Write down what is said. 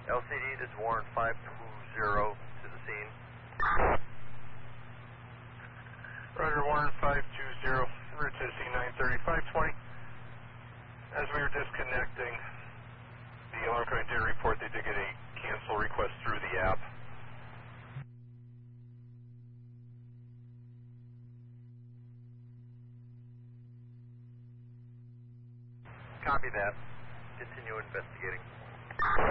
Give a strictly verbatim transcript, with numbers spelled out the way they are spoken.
L C D, this is Warren five two zero to the scene. Roger, Warren five two zero, route to scene nine thirty-five twenty. As we were disconnecting, the alarm company did report they did get a cancel request through the app. Copy that. Continue investigating.